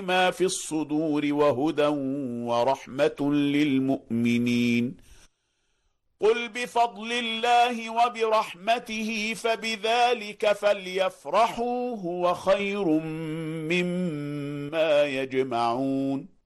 ما في الصدور وهدى ورحمة للمؤمنين. قل بفضل الله وبرحمته فبذلك فليفرحوا هو خير مما يجمعون.